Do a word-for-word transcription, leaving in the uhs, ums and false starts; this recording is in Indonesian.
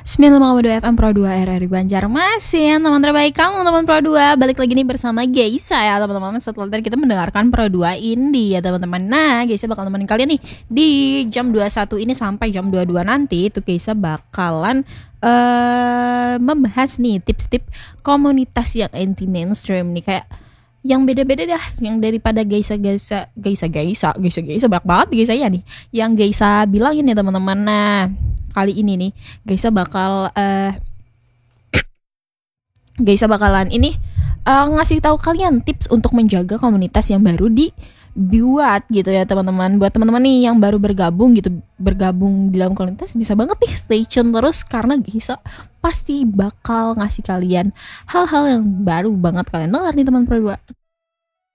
sembilan puluh lima koma dua F M Pro dua R R I Banjarmasin. Teman terbaik kamu, teman Pro dua. Balik lagi nih bersama Geisa ya teman-teman. Setelah tadi kita mendengarkan Pro dua Indie ya teman-teman. Nah Geisa bakal nemenin kalian nih di jam dua puluh satu ini sampai jam dua puluh dua nanti. Itu Geisa bakalan uh, membahas nih tips-tips komunitas yang anti mainstream nih. Kayak yang beda-beda dah, yang daripada Geisa Geisa Geisa Geisa Geisa Geisa banyak banget Geisa ya nih. Yang Geisa bilangin ya teman-teman. Nah kali ini nih Geisa bakal uh, Geisa bakalan ini uh, ngasih tahu kalian tips untuk menjaga komunitas yang baru dibuat gitu ya teman-teman. Buat teman-teman nih yang baru bergabung gitu, bergabung di dalam komunitas, bisa banget nih stay tune terus karena Geisa pasti bakal ngasih kalian hal-hal yang baru banget kalian dengar nih teman Pro dua.